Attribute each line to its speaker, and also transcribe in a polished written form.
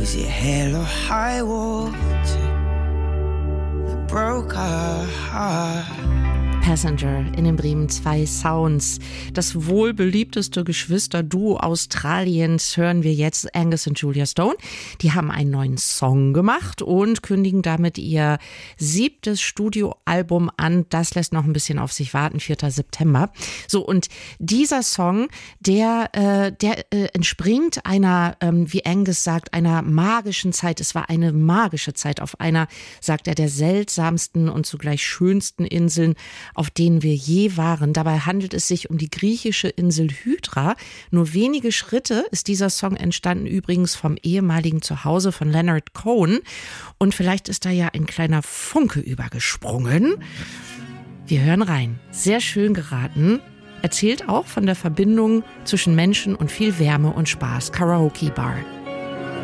Speaker 1: Was it hell or high water that broke our heart?
Speaker 2: Passenger in den Bremen 2 Sounds. Das wohl beliebteste Geschwisterduo Australiens hören wir jetzt, Angus und Julia Stone. Die haben einen neuen Song gemacht und kündigen damit ihr 7. Studioalbum an. Das lässt noch ein bisschen auf sich warten, 4. September. So, und dieser Song, der entspringt einer, wie Angus sagt, einer magischen Zeit. Es war eine magische Zeit auf einer, sagt er, der seltsamsten und zugleich schönsten Inseln, auf denen wir je waren. Dabei handelt es sich um die griechische Insel Hydra. Nur wenige Schritte ist dieser Song entstanden, übrigens vom ehemaligen Zuhause von Leonard Cohen. Und vielleicht ist da ja ein kleiner Funke übergesprungen. Wir hören rein. Sehr schön geraten. Erzählt auch von der Verbindung zwischen Menschen und viel Wärme und Spaß. Karaoke Bar.